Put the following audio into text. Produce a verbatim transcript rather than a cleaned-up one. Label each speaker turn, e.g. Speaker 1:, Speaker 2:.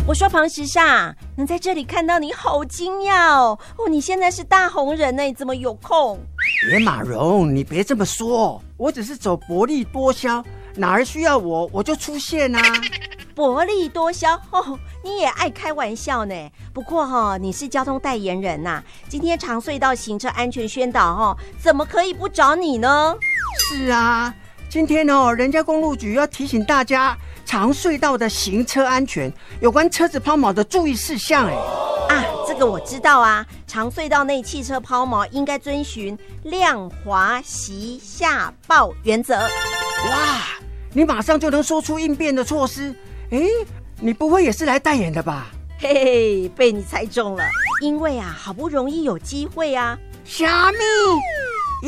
Speaker 1: 我说庞时尚，能在这里看到你好惊讶哦！哦，你现在是大红人呢，怎么有空？
Speaker 2: 野马荣，你别这么说，我只是走薄利多销，哪儿需要我我就出现啊。
Speaker 1: 薄利多销哦，你也爱开玩笑呢。不过哦，你是交通代言人呐、啊，今天长隧道行车安全宣导哦，怎么可以不找你呢？
Speaker 2: 是啊，今天哦，人家公路局要提醒大家长隧道的行车安全，有关车子抛锚的注意事项。哎，
Speaker 1: 啊，这个我知道啊，长隧道内汽车抛锚应该遵循亮滑息下报原则。
Speaker 2: 哇，你马上就能说出应变的措施。哎，你不会也是来代言的吧？
Speaker 1: 嘿嘿，被你猜中了，因为啊，好不容易有机会啊。
Speaker 2: 虾米？